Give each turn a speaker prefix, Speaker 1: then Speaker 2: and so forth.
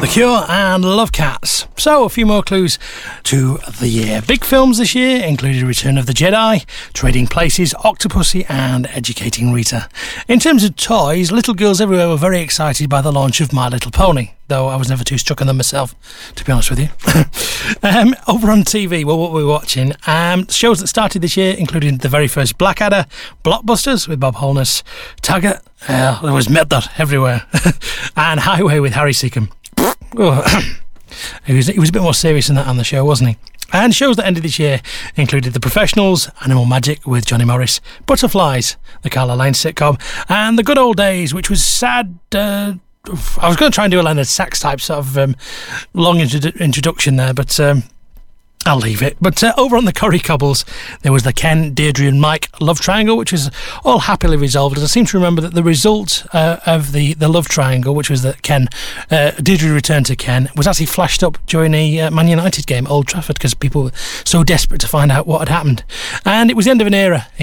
Speaker 1: The Cure and Love Cats. So, a few more clues to the year. Big films this year included Return of the Jedi, Trading Places, Octopussy and Educating Rita. In terms of toys, little girls everywhere were very excited by the launch of My Little Pony, though I was never too struck on them myself, to be honest with you. Over on TV, well, what were we watching? Shows that started this year including the very first Blackadder, Blockbusters with Bob Holness, Taggart, there was Murder everywhere, and Highway with Harry Seacombe. He was a bit more serious than that on the show, wasn't he? And shows that ended this year included The Professionals, Animal Magic with Johnny Morris, Butterflies, the Carla Lane sitcom, and The Good Old Days, which was sad. I was going to try and do a Leonard Sachs type sort of long introduction there, but I'll leave it. But over on the Corrie Cobbles, there was the Ken, Deirdre and Mike love triangle, which was all happily resolved. And I seem to remember that the result of the love triangle, which was that Deirdre returned to Ken, was actually flashed up during a Man United game at Old Trafford because people were so desperate to find out what had happened. And it was the end of an era